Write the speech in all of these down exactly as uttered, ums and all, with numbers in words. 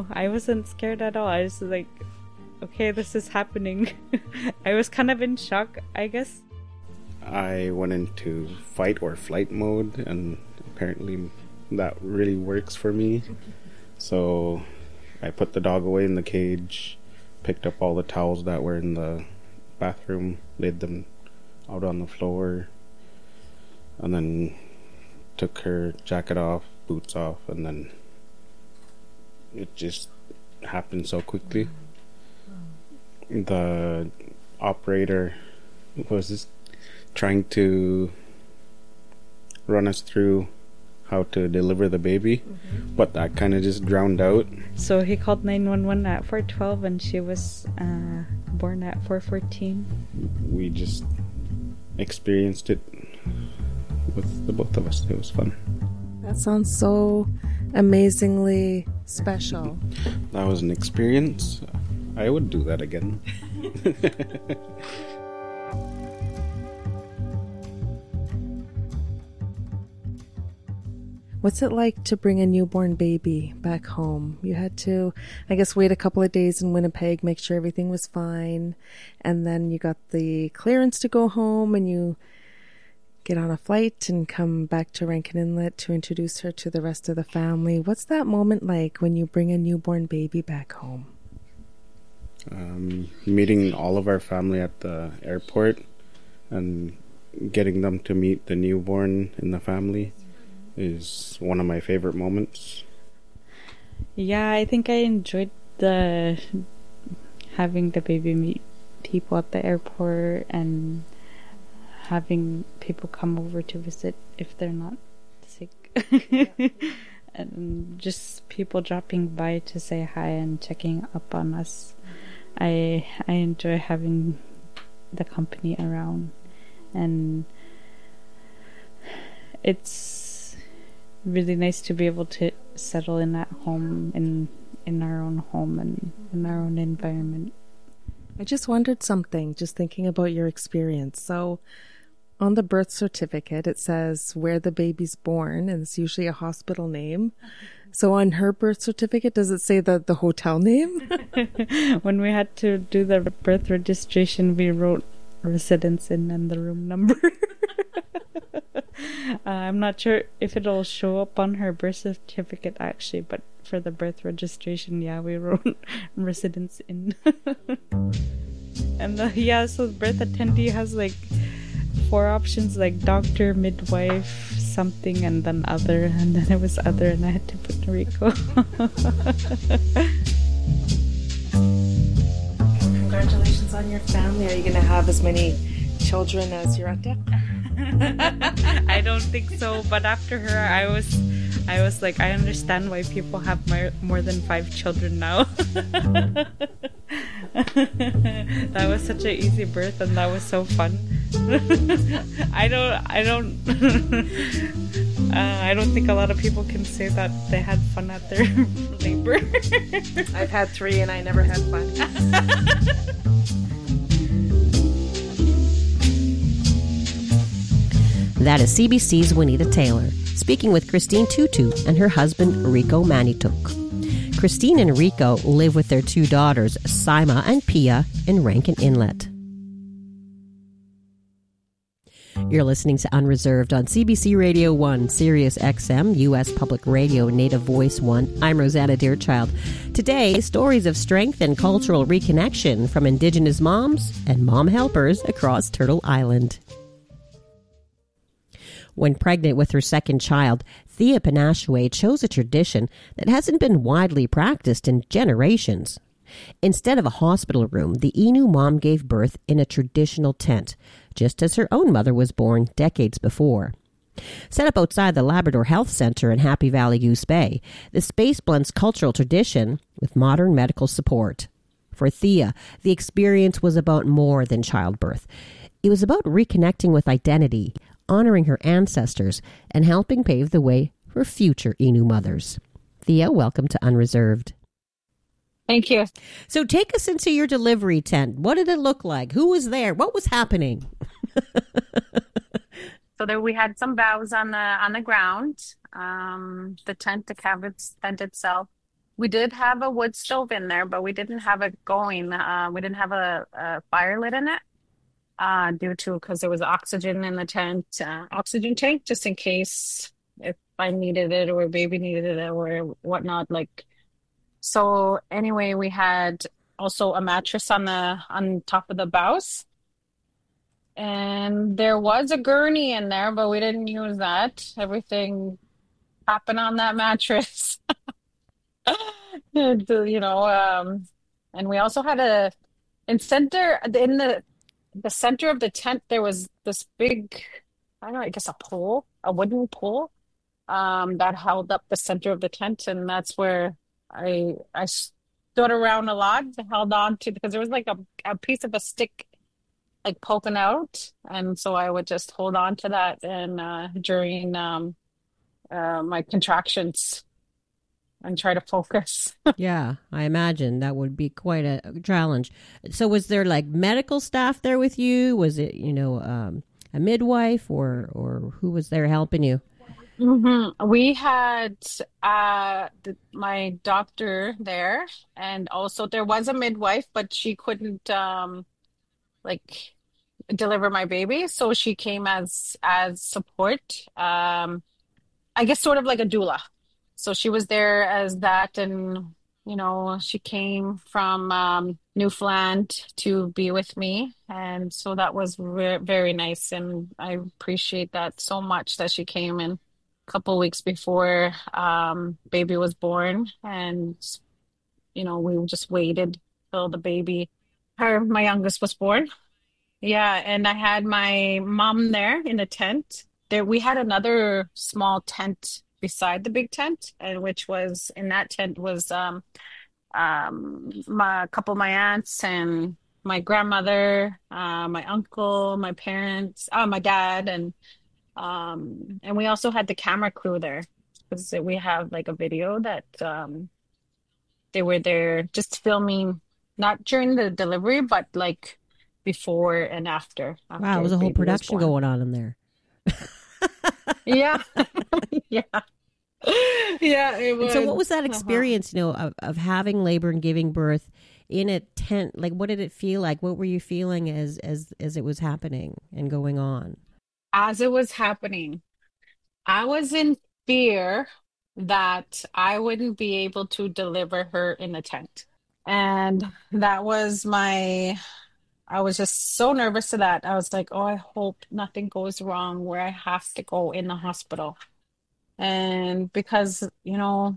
no, I wasn't scared at all. I was like, okay, this is happening. I was kind of in shock, I guess. I went into fight or flight mode, and apparently that really works for me. So I put the dog away in the cage, picked up all the towels that were in the bathroom, laid them out on the floor, and then took her jacket off, boots off, and then it just happened so quickly. The operator was just trying to run us through how to deliver the baby, mm-hmm. but that kind of just drowned out. So he called nine one one at four twelve, and she was uh, born at four fourteen. We just experienced it with the both of us. It was fun. That sounds so amazingly special. That was an experience. I would do that again. What's it like to bring a newborn baby back home? You had to, I guess, wait a couple of days in Winnipeg, make sure everything was fine, and then you got the clearance to go home, and you get on a flight and come back to Rankin Inlet to introduce her to the rest of the family. What's that moment like when you bring a newborn baby back home? Um, meeting all of our family at the airport and getting them to meet the newborn in the family is one of my favorite moments. Yeah, I think I enjoyed the having the baby meet people at the airport and having people come over to visit if they're not sick. And just people dropping by to say hi and checking up on us. I I enjoy having the company around, and it's really nice to be able to settle in at home, in in our own home and in our own environment. I just wondered something, just thinking about your experience. So on the birth certificate, it says where the baby's born, and it's usually a hospital name. So on her birth certificate, does it say the, the hotel name? When we had to do the birth registration, we wrote residence in and the room number. uh, I'm not sure if it'll show up on her birth certificate actually, but for the birth registration, yeah, we wrote residence in. And the, yeah, so the birth attendee has like four options, like doctor, midwife, something, and then other, and then it was other, and I had to put Rico. Congratulations on your family. Are you going to have as many children as your auntie? I don't think so, but after her, I was, I was like, I understand why people have more, more than five children now. That was such an easy birth, and that was so fun. I don't, I don't, uh, I don't think a lot of people can say that they had fun at their labor. I've had three, and I never had fun. That is C B C's Juanita Taylor, speaking with Christine Tutu and her husband, Rico Manituk. Christine and Rico live with their two daughters, Saima and Pia, in Rankin Inlet. You're listening to Unreserved on C B C Radio one, Sirius X M, U S Public Radio, Native Voice one. I'm Rosanna Deerchild. Today, stories of strength and cultural reconnection from Indigenous moms and mom helpers across Turtle Island. When pregnant with her second child, Thea Panashwe chose a tradition that hasn't been widely practiced in generations. Instead of a hospital room, the Innu mom gave birth in a traditional tent, just as her own mother was born decades before. Set up outside the Labrador Health Centre in Happy Valley Goose Bay, the space blends cultural tradition with modern medical support. For Thea, the experience was about more than childbirth. It was about reconnecting with identity, honoring her ancestors, and helping pave the way for future Innu mothers. Thea, welcome to Unreserved. Thank you. So take us into your delivery tent. What did it look like? Who was there? What was happening? So there we had some boughs on the on the ground. Um, the tent, the cabin tent itself we did have a wood stove in there, but we didn't have it going. Uh, we didn't have a, a fire lit in it uh, due to because there was oxygen in the tent, uh, oxygen tank, just in case if I needed it or baby needed it or whatnot. Like so. Anyway, we had also a mattress on the on top of the bows, and there was a gurney in there, but we didn't use that. Everything happened on that mattress. And, uh, you know, um, and we also had a in center in the the center of the tent there was this big, I don't know, I guess a pole, a wooden pole, um, that held up the center of the tent, and that's where I I stood around a lot, held on to because there was like a, a piece of a stick like poking out, and so I would just hold on to that and uh, during um, uh, my contractions and try to focus. Yeah, I imagine that would be quite a challenge. So was there like medical staff there with you? Was it, you know, um, a midwife or, or who was there helping you? hmm We had uh the, my doctor there, and also there was a midwife, but she couldn't um like deliver my baby, so she came as as support. Um, I guess sort of like a doula. So she was there as that, and you know, she came from um, Newfoundland to be with me, and so that was re very nice, and I appreciate that so much that she came in a couple weeks before um, baby was born, and you know, we just waited till the baby, her, my youngest was born. Yeah, and I had my mom there in the tent. There, we had another small tent beside the big tent, and which was in that tent was um um my a couple of my aunts and my grandmother, uh, my uncle, my parents, uh, my dad, and um and we also had the camera crew there because we have like a video that um they were there just filming, not during the delivery, but like before and after Wow, after it was a whole baby was production born. going on in there. Yeah. Yeah. Yeah, it And so what was. was that Uh-huh. experience, you know, of, of having labor and giving birth in a tent? Like, what did it feel like? What were you feeling as, as, as it was happening and going on? As it was happening, I was in fear that I wouldn't be able to deliver her in the tent. And that was my, I was just so nervous to that. I was like, oh, I hope nothing goes wrong where I have to go in the hospital. And because, you know,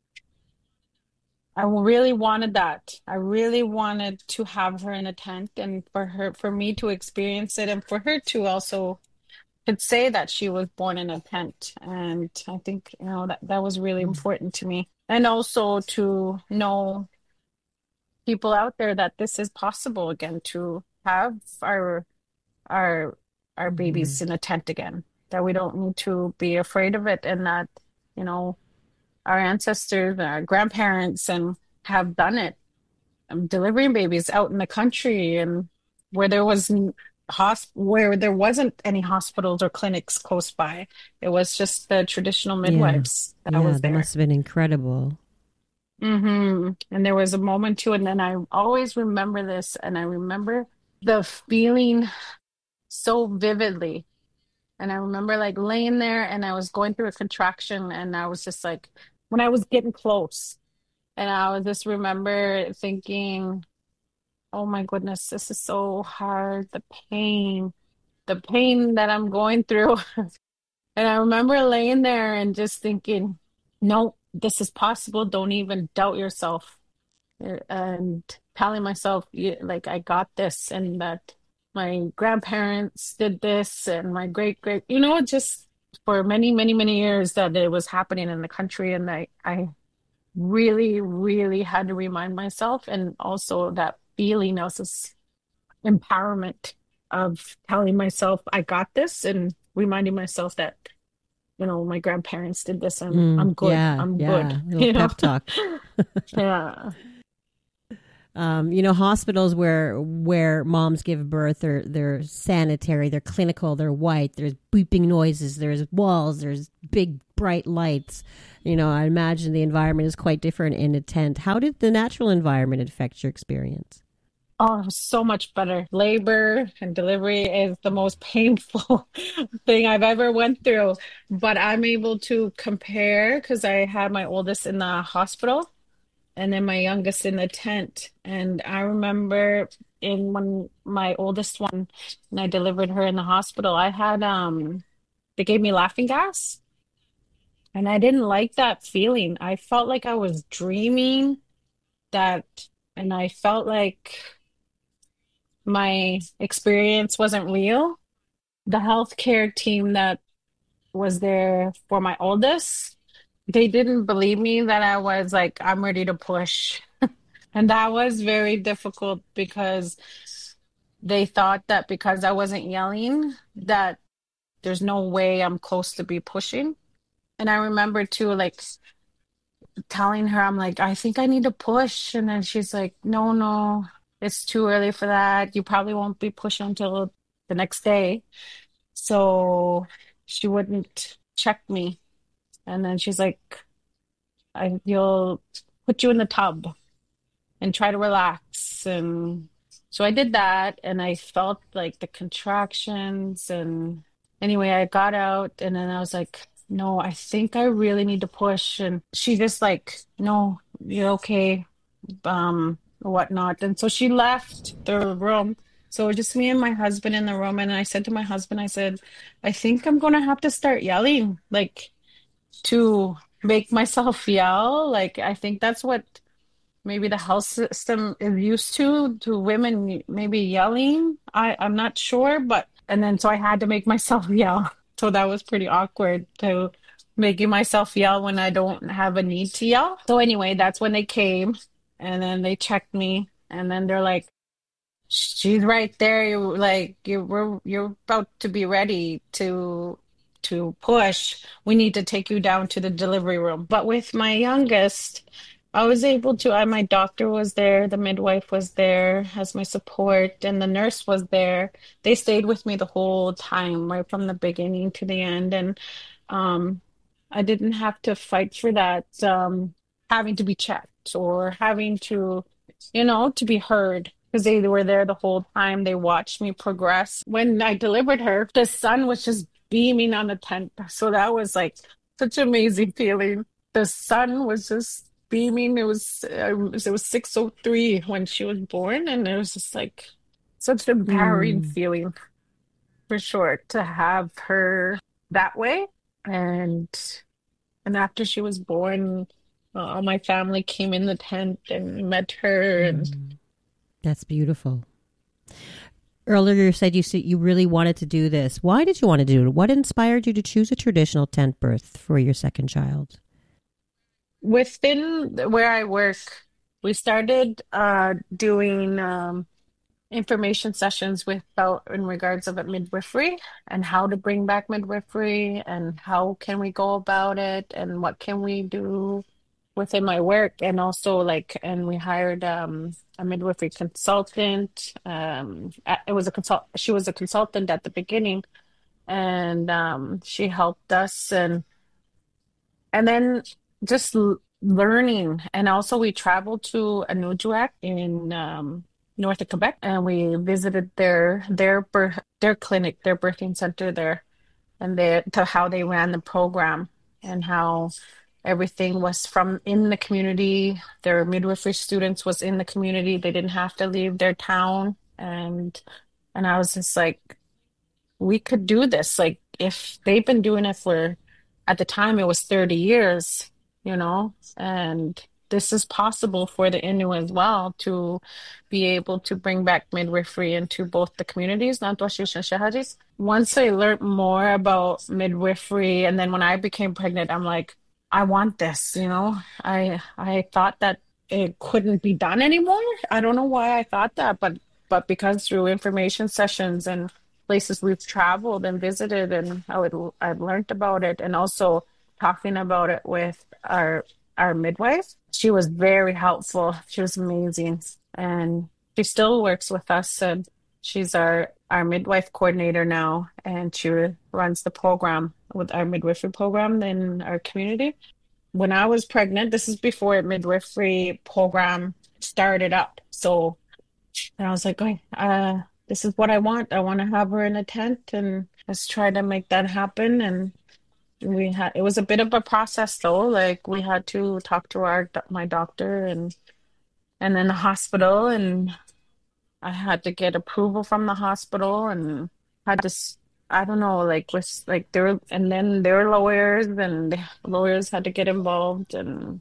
I really wanted that. I really wanted to have her in a tent and for her, for me to experience it and for her to also could say that she was born in a tent. And I think, you know, that that was really important to me. And also to know people out there that this is possible again to have our our our Mhm. babies in a tent again, that we don't need to be afraid of it, and that, you know, our ancestors, our grandparents, and have done it, um, delivering babies out in the country and where there was n- hosp where there wasn't any hospitals or clinics close by. It was just the traditional Yeah. midwives that Yeah, was that there. must have been incredible. hmm And there was a moment too, and then I always remember this, and I remember the feeling so vividly. And I remember like laying there and I was going through a contraction, and I was just like, when I was getting close, and I was just remember thinking, oh my goodness, this is so hard. The pain, the pain that I'm going through. And I remember laying there and just thinking, no, this is possible. Don't even doubt yourself. Uh, And telling myself, "Yeah, like, I got this," and that my grandparents did this, and my great great, you know, just for many, many, many years that it was happening in the country. And I, I really, really had to remind myself, and also that feeling of this empowerment of telling myself, I got this, and reminding myself that, you know, my grandparents did this, and Mm, I'm good. yeah, I'm good. yeah. Little You know? pep talk. Yeah. Um, you know, hospitals where where moms give birth, they're they're sanitary, they're clinical, they're white. There's beeping noises, there's walls, there's big bright lights. You know, I imagine the environment is quite different in a tent. How did the natural environment affect your experience? Oh, so much better. Labor and delivery is the most painful thing I've ever went through. But I'm able to compare because I had my oldest in the hospital and then my youngest in the tent. And I remember in when my oldest one, and I delivered her in the hospital, I had um they gave me laughing gas, and I didn't like that feeling. I felt like I was dreaming that, and I felt like my experience wasn't real. The healthcare team that was there for my oldest, they didn't believe me that I was like, I'm ready to push. And that was very difficult because they thought that because I wasn't yelling, that there's no way I'm close to be pushing. And I remember too, like telling her, I'm like, I think I need to push. And then she's like, no, no, it's too early for that. You probably won't be pushing until the next day. So she wouldn't check me. And then she's like, I, you'll put you in the tub and try to relax. And so I did that, and I felt like the contractions. And anyway, I got out, and then I was like, no, I think I really need to push. And she just like, no, you're okay, um, whatnot. And so she left the room. So just me and my husband in the room. And I said to my husband, I said, I think I'm gonna have to start yelling, like to make myself yell. Like I think that's what maybe the health system is used to, to women maybe yelling. I, I'm not sure, but and then so I had to make myself yell. So that was pretty awkward to making myself yell when I don't have a need to yell. So anyway, that's when they came and then they checked me and then they're like, she's right there. You like you we're you're about to be ready to to push. We need to take you down to the delivery room. But with my youngest, I was able to, I, my doctor was there, the midwife was there as my support, and the nurse was there. They stayed with me the whole time, right from the beginning to the end. And um, I didn't have to fight for that, um, having to be checked or having to, you know, to be heard. Because they were there the whole time. They watched me progress. When I delivered her, the sun was just beaming on the tent. So that was like such an amazing feeling. The sun was just beaming. It was uh, it was six oh three when she was born, and it was just like such an empowering Mm. feeling for sure to have her that way. And and after she was born, uh, all my family came in the tent and met her, and Mm. That's beautiful. Earlier, you said you said you really wanted to do this. Why did you want to do it? What inspired you to choose a traditional tent birth for your second child? within where I work, we started uh, doing um, information sessions with about in regards of it midwifery and how to bring back midwifery and how can we go about it and what can we do within my work. And also like and we hired um, a midwifery consultant. Um, a- it was a consult she was a consultant at the beginning, and um, she helped us. and and then just l- learning. And also, we traveled to Anujiak in um, north of Quebec, and we visited their their birth, their clinic, their birthing center there, and their to how they ran the program and how everything was from in the community. Their midwifery students was in the community. They didn't have to leave their town, and and I was just like, we could do this. Like if they've been doing it for, at the time it was thirty years, you know, and this is possible for the Innu as well to be able to bring back midwifery into both the communities, Nantwashish and Shahadis. Once I learned more about midwifery, and then when I became pregnant, I'm like, I want this, you know. I I thought that it couldn't be done anymore. I don't know why I thought that, but but because through information sessions and places we've traveled and visited, and I would I've learned about it, and also talking about it with our our midwife. She was very helpful. She was amazing, and she still works with us. And She's our our midwife coordinator now, and she runs the program with our midwifery program in our community. When I was pregnant, this is before midwifery program started up. So, and I was like, "Okay, uh, this is what I want. I want to have her in a tent, and let's try to make that happen." And we had it was a bit of a process though. Like we had to talk to our my doctor and and then the hospital, and I had to get approval from the hospital and had to, s- I don't know, like was like there, and then their lawyers and the lawyers had to get involved and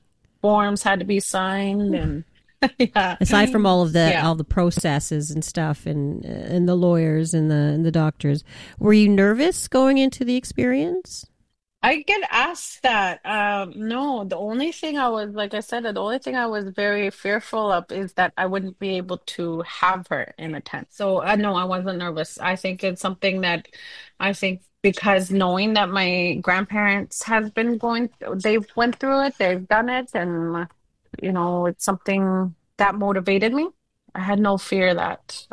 forms had to be signed and yeah, Aside from all of the yeah. all the processes and stuff, and and the lawyers and the and the doctors, were you nervous going into the experience? I get asked that. Um, no, the only thing I was, like I said, the only thing I was very fearful of is that I wouldn't be able to have her in a tent. So, uh, no, I wasn't nervous. I think it's something that I think because knowing that my grandparents has been going, they've went through it, they've done it, and you know, it's something that motivated me. I had no fear that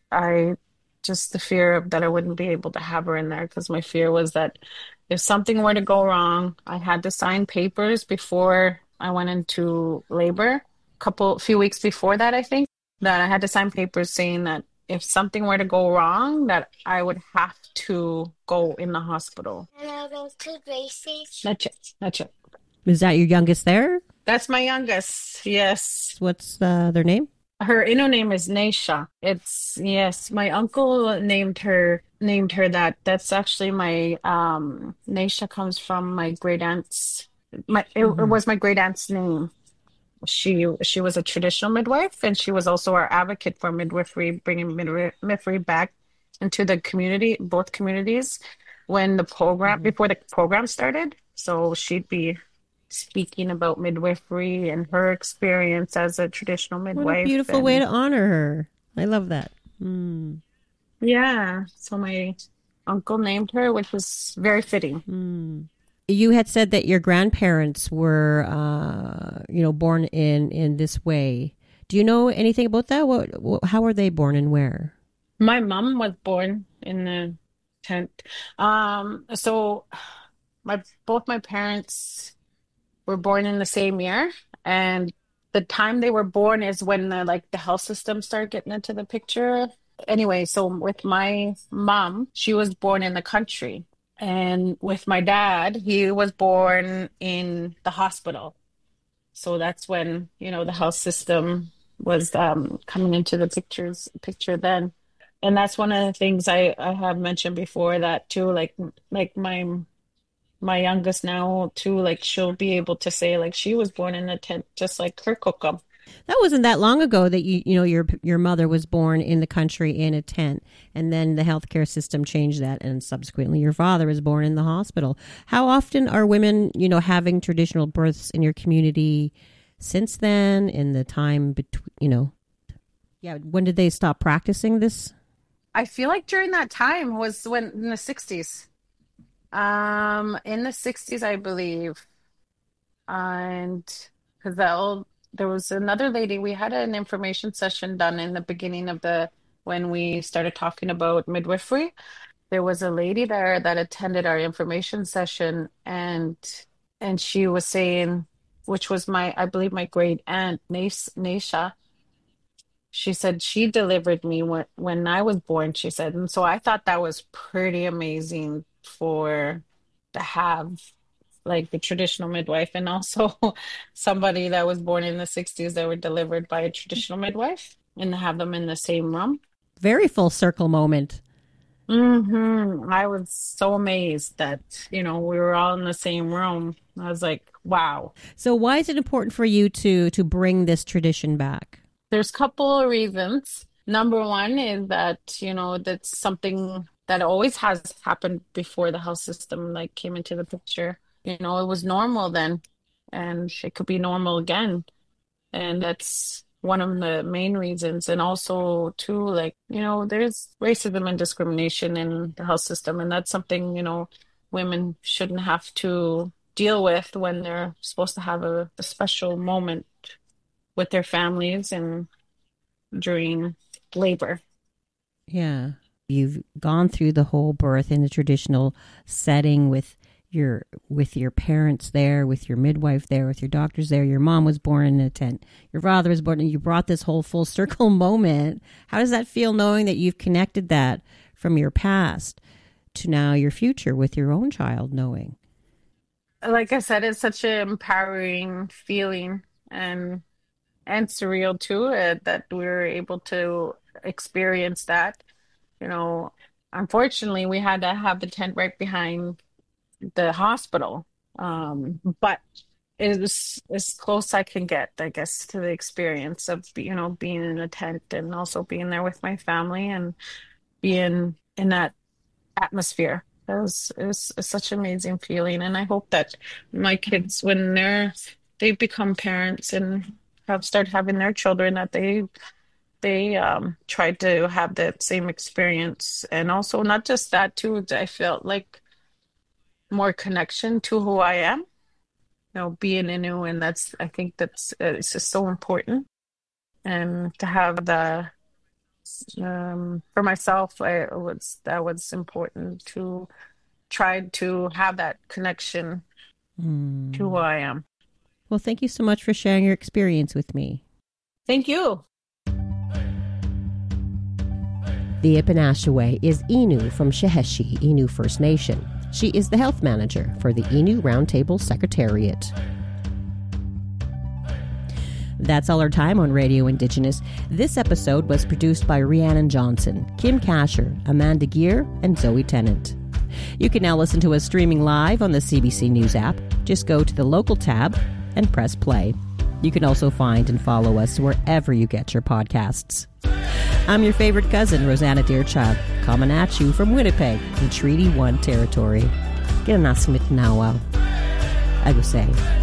I just the fear of that I wouldn't be able to have her in there because my fear was that if something were to go wrong, I had to sign papers before I went into labor. A couple, few weeks before that, I think, that I had to sign papers saying that if something were to go wrong, that I would have to go in the hospital. And I'll go to base station. That's it. That's it. Is that your youngest there? That's my youngest. Yes. What's uh, their name? Her Innu name is Naisha. It's yes, my uncle named her named her that. That's actually my um Naisha comes from my great aunt's my it, it Mm-hmm. was my great aunt's name. She she was a traditional midwife and she was also our advocate for midwifery, bringing midwifery back into the community, both communities, when the program Mm-hmm. before the program started. So she'd be speaking about midwifery and her experience as a traditional What a midwife beautiful way and to honor her. I love that. Mm, yeah, so my uncle named her, which was very fitting. mm. You had said that your grandparents were, uh, you know, born in in this way. Do you know anything about that? What, what how were they born and where? My mom was born in the tent. Um, so my both my parents were born in the same year, and the time they were born is when the, like the health system started getting into the picture. Anyway, so with my mom, she was born in the country, and with my dad, he was born in the hospital. So that's when, you know, the health system was um, coming into the pictures picture then. And that's one of the things I I have mentioned before that too, like like my my youngest now too, like she'll be able to say like she was born in a tent just like her Kokom. That wasn't that long ago that you you know your your mother was born in the country in a tent, and then the healthcare system changed that, and subsequently your father was born in the hospital. How often are women, you know, having traditional births in your community since then? In the time between, you know, yeah, when did they stop practicing this? I feel like during that time was when in the sixties. Um, in the sixties, I believe. And because the old, there was another lady, we had an information session done in the beginning of the when we started talking about midwifery. There was a lady there that attended our information session and and she was saying, which was my, I believe my great aunt, Nash, Nasha, she said she delivered me when when I was born, she said. And so I thought that was pretty amazing for to have like the traditional midwife and also somebody that was born in the sixties that were delivered by a traditional midwife and to have them in the same room. Very full circle moment. Hmm. I was so amazed that, you know, we were all in the same room. I was like, wow. So why is it important for you to to bring this tradition back? There's a couple of reasons. Number one is that, you know, that's something that always has happened before the health system like came into the picture. You know, it was normal then, and it could be normal again. And that's one of the main reasons. And also, too, like, you know, there's racism and discrimination in the health system, and that's something, you know, women shouldn't have to deal with when they're supposed to have a, a special moment with their families and during labor. Yeah. You've gone through the whole birth in the traditional setting with your with your parents there, with your midwife there, with your doctors there. Your mom was born in a tent. Your father was born, and you brought this whole full circle moment. How does that feel, knowing that you've connected that from your past to now your future with your own child, knowing? Like I said, it's such an empowering feeling, and and surreal too, uh, that we were able to experience that. You know, unfortunately, we had to have the tent right behind the hospital. Um, but it was as close I can get, I guess, to the experience of, you know, being in a tent and also being there with my family and being in that atmosphere. It was, it was such an amazing feeling. And I hope that my kids, when they're, they become parents and have started having their children, that they they um tried to have that same experience. And also not just that too, I felt like more connection to who I am, you know, being Innu, and that's, I think that's, uh, it's just so important. And to have the, um for myself, I it was that was important to try to have that connection Mm. to who I am. Well, thank you so much for sharing your experience with me. Thank you. The Ipinashaway is Innu from Sheheshi Innu First Nation. She is the health manager for the Innu Roundtable Secretariat. That's all our time on Radio Indigenous. This episode was produced by Rhiannon Johnson, Kim Kasher, Amanda Gear, and Zoe Tennant. You can now listen to us streaming live on the C B C News app. Just go to the local tab and press play. You can also find and follow us wherever you get your podcasts. I'm your favorite cousin, Rosanna Deerchild, coming at you from Winnipeg, the Treaty One territory. Get a nasmit now. I will say.